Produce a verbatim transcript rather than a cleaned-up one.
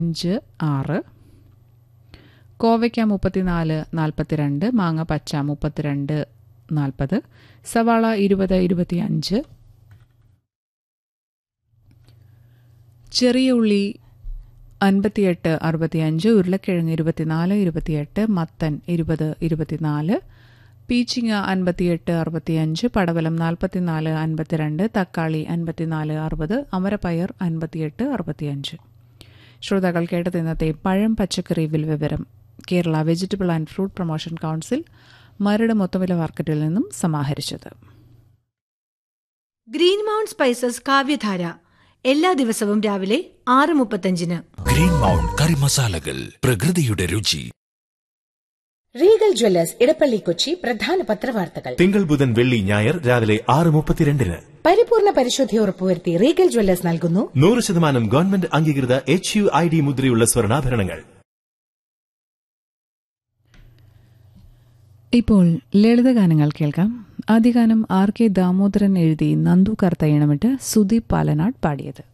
അഞ്ച് ആറ്, കോവയ്ക്ക മുപ്പത്തിനാല് നാൽപ്പത്തിരണ്ട്, മാങ്ങ പച്ച മുപ്പത്തിരണ്ട് നാൽപ്പത്, സവാള ഇരുപത് ഇരുപത്തിയഞ്ച്, ചെറിയ ഉള്ളി അൻപത്തിയെട്ട് അറുപത്തിയഞ്ച്, ഉരുളക്കിഴങ്ങ് ഇരുപത്തിനാല് ഇരുപത്തിയെട്ട്, മത്തൻ ഇരുപത് ഇരുപത്തിനാല്, പീച്ചിങ്ങ അൻപത്തിയെട്ട് അറുപത്തിയഞ്ച്, പടവലം നാൽപ്പത്തിനാല് അൻപത്തിരണ്ട്, തക്കാളി അൻപത്തിനാല് അറുപത്, അമരപ്പയർ അൻപത്തിയെട്ട് അറുപത്തിയഞ്ച്. ശ്രോതാക്കൾ കേട്ടത് ഇന്നത്തെ പഴം പച്ചക്കറി വില വിവരം Kerala vegetable and fruit promotion council Maradu മൊത്തവില മാർക്കറ്റിൽ നിന്നും സമാഹരിച്ചത്. ഗ്രീൻ മൗണ്ട് സ്പൈസസ് കാവ്യധാര എല്ലാ ദിവസവും രാവിലെ ആറ് മുപ്പത്തഞ്ചിന്. ഗ്രീൻ മൗണ്ട് കറി മസാലകൾ, പ്രകൃതിയുടെ രുചി. റീഗൽ ജ്വല്ലേഴ്സ് ഇടപ്പള്ളി കൊച്ചി പ്രധാന പത്രവാർത്തകൾ തിങ്കൾ ബുധൻ വെള്ളി ഞായർ രാവിലെ ആറ് മുപ്പത്തിരണ്ടിന്. പരിപൂർണ പരിശുദ്ധി ഉറപ്പുവരുത്തി റീഗൽ ജ്വല്ലേഴ്സ് നൽകുന്നു നൂറ് ശതമാനം ഗവൺമെന്റ് അംഗീകൃത എച്ച് യു ഐ ഡി മുദ്രയുള്ള സ്വർണ്ണാഭരണങ്ങൾ. ഇപ്പോൾ ലളിതഗാനങ്ങൾ കേൾക്കാം. ആദ്യ ഗാനം ആർ കെ ദാമോദരൻ എഴുതി നന്ദു കർത്തയിണമിട്ട് സുദീപ് പാലനാട് പാടിയത്.